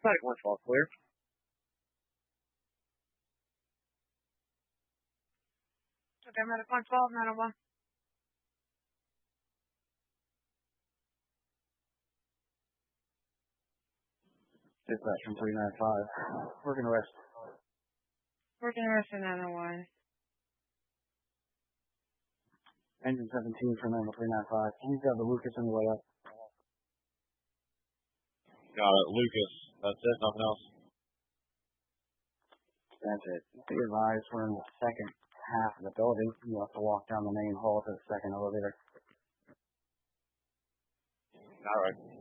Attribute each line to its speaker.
Speaker 1: Static 112 clear.
Speaker 2: Okay, medic 112, 901.
Speaker 3: Dispatch from 395. Working arrest.
Speaker 2: Working arrest in 901.
Speaker 3: Engine 17 from number 395. Can you grab the Lucas on the way up?
Speaker 4: Got it. Lucas. That's it. Nothing else.
Speaker 3: That's it. Be advised, we're in the second half of the building. You have to walk down the main hall to the second elevator.
Speaker 4: All right.